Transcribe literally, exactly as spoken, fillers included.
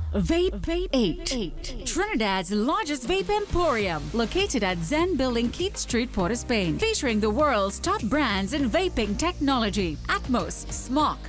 Vape Vape eight. Trinidad's largest vape emporium, located at Zen Building, Keith Street, Port of Spain, featuring the world's top brands in vaping technology: Atmos, Smok,